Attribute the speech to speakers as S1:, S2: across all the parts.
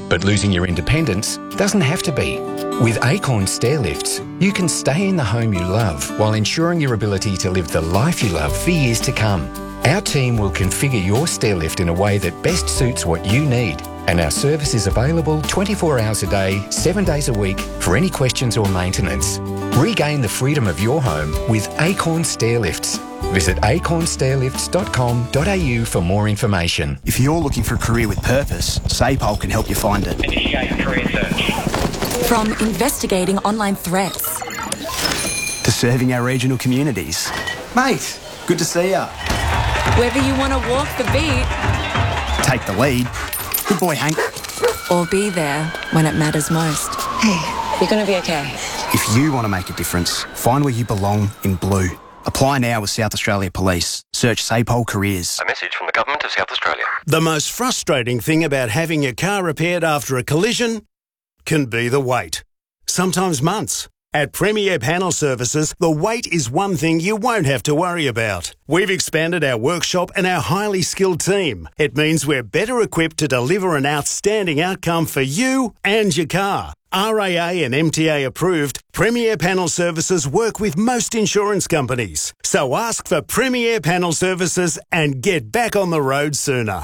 S1: But losing your independence doesn't have to be. With Acorn Stairlifts, you can stay in the home you love while ensuring your ability to live the life you love for years to come. Our team will configure your stairlift in a way that best suits what you need. And our service is available 24 hours a day, 7 days a week for any questions or maintenance. Regain the freedom of your home with Acorn Stairlifts. Visit acornstairlifts.com.au for more information.
S2: If you're looking for a career with purpose, SAPOL can help you find it.
S3: Initiate career search.
S4: From investigating online threats
S2: to serving our regional communities.
S5: Mate, good to see ya.
S4: Whether you want to walk the beat,
S2: take the lead. Good boy, Hank.
S4: Or be there when it matters most. Hey, you're going to be okay.
S2: If you want to make a difference, find where you belong in blue. Apply now with South Australia Police. Search SAPOL Careers.
S6: A message from the Government of South Australia.
S7: The most frustrating thing about having your car repaired after a collision can be the wait. Sometimes months. At Premier Panel Services, the wait is one thing you won't have to worry about. We've expanded our workshop and our highly skilled team. It means we're better equipped to deliver an outstanding outcome for you and your car. RAA and MTA approved, Premier Panel Services work with most insurance companies. So ask for Premier Panel Services and get back on the road sooner.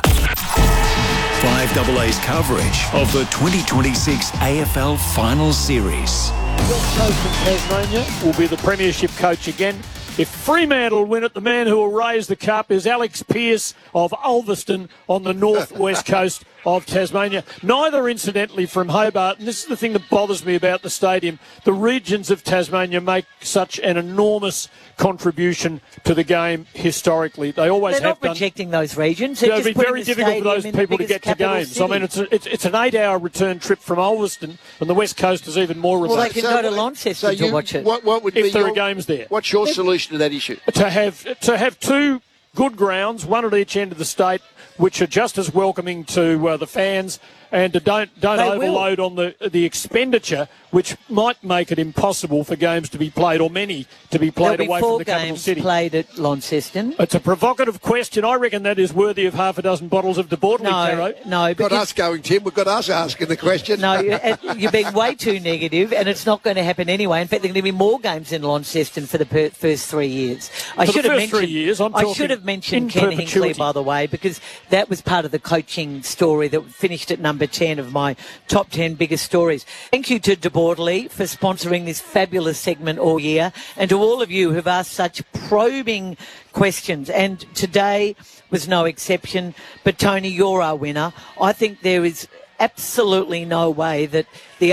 S8: 5AA's coverage of the 2026 AFL Final Series.
S9: West Coast of Tasmania will be the premiership coach again. If Fremantle win it, the man who will raise the cup is Alex Pearce of Ulverston on the northwest coast of Tasmania. Neither, incidentally, from Hobart. And this is the thing that bothers me about the stadium. The regions of Tasmania make such an enormous contribution to the game historically. They always
S10: They're
S9: have
S10: not
S9: done.
S10: rejecting those regions.
S9: It would be very difficult for those people to get to games.
S10: City.
S9: I mean, it's an 8-hour return trip from Ulverston, and the west coast is even more remote.
S10: Well, they can go to Launceston to watch it.
S11: What would
S9: if
S11: be
S9: there are games there.
S11: What's your solution to that issue?
S9: To have two good grounds, one at each end of the state, which are just as welcoming to the fans, and to don't overload on the expenditure, which might make it impossible for games to be played, or many to be played away from the capital city.
S10: Played at Launceston.
S9: It's a provocative question. I reckon that is worthy of half a dozen bottles of DeBortley, Caro.
S10: No,
S11: we've got us going, Tim. We've got us asking the question.
S10: No, you're being way too negative, and it's not going to happen anyway. In fact, there are going to be more games in Launceston for the first 3 years. I should have mentioned Ken Hinkley, by the way, because that was part of the coaching story that finished at number 10 of my top 10 biggest stories. Thank you to DeBortley for sponsoring this fabulous segment all year, and to all of you who've asked such probing questions. And today was no exception. But Tony, you're our winner. I think there is absolutely no way that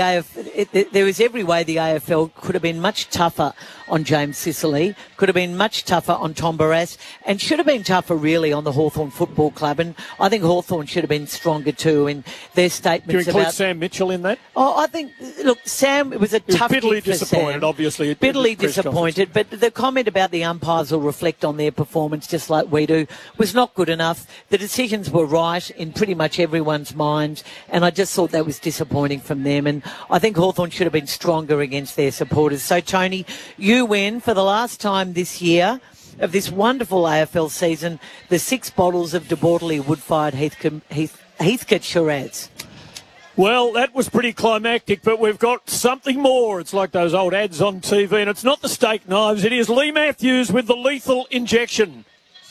S10: there is every way the AFL could have been much tougher on James Sicily, could have been much tougher on Tom Barrass, and should have been tougher really on the Hawthorn Football Club. And I think Hawthorn should have been stronger too in their statements.
S9: Do you include Sam Mitchell in that?
S10: Oh, I think, look, Sam, it was a tough
S9: bitterly
S10: kick for
S9: disappointed,
S10: Sam.
S9: obviously.
S10: Bitterly disappointed, but the comment about the umpires will reflect on their performance just like we do was not good enough. The decisions were right in pretty much everyone's mind, and I just thought that was disappointing from them. And I think Hawthorn should have been stronger against their supporters. So, Tony, you win for the last time this year of this wonderful AFL season, the 6 bottles of DeBortley wood-fired Heathcote Shiraz.
S9: Well, that was pretty climactic, but we've got something more. It's like those old ads on TV, and it's not the steak knives. It is Lee Matthews with the lethal injection.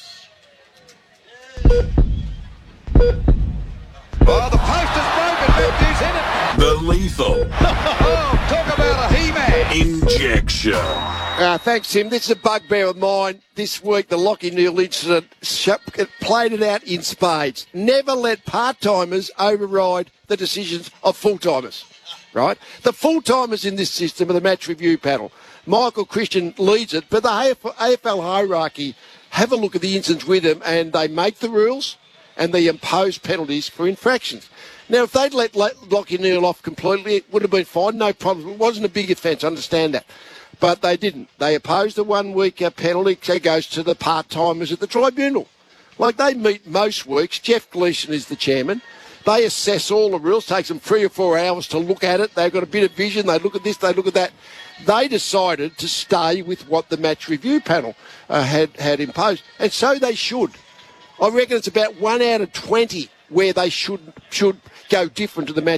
S12: Oh, the post is broken. Matthews in it.
S8: The lethal.
S12: Talk about a He-Man.
S8: Injection.
S11: Thanks, Tim. This is a bugbear of mine. This week, the Lachie Neale incident played it out in spades. Never let part-timers override the decisions of full-timers, right? The full-timers in this system are the match review panel. Michael Christian leads it, but the AFL hierarchy have a look at the incidents with them, and they make the rules and they impose penalties for infractions. Now, if they'd let Lachie Neale off completely, it would have been fine, no problem. It wasn't a big offence, I understand that. But they didn't. They opposed the 1 week penalty. It goes to the part-timers at the tribunal. Like, they meet most weeks. Jeff Gleeson is the chairman. They assess all the rules. Takes them 3 or 4 hours to look at it. They've got a bit of vision. They look at this, they look at that. They decided to stay with what the match review panel had imposed. And so they should. I reckon it's about 1 out of 20 where they should go different to the match